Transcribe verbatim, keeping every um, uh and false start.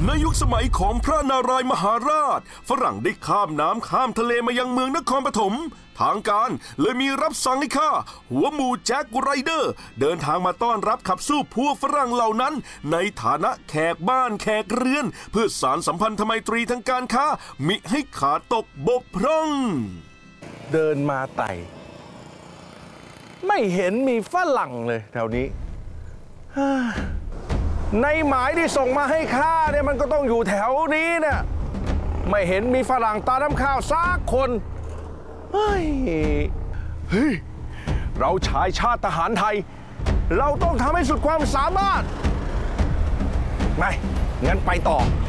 ในยุคสมัยของพระนารายณ์มหาราชฝรั่งได้ข้ามน้ำข้ามทะเลมายังเมืองนครปฐมทางการเลยมีรับสั่งให้ข้าหัวหมู่แจ็คไรเดอร์เดินทางมาต้อนรับขับสู้พวกฝรั่งเหล่านั้นในฐานะแขกบ้านแขกเรือนเพื่อสานสัมพันธไมตรีทางการค้ามิให้ขาดตกบกพร่องเดินมาไต่ไม่เห็นมีฝรั่งเลยแถวนี้ในหมายที่ส่งมาให้ข้าเนี่ยมันก็ต้องอยู่แถวนี้เนี่ยไม่เห็นมีฝรั่งตาน้ำข้าวสักคนเฮ้ยเฮ้ยเราชายชาติทหารไทยเราต้องทำให้สุดความสามารถไม่งั้นไปต่อ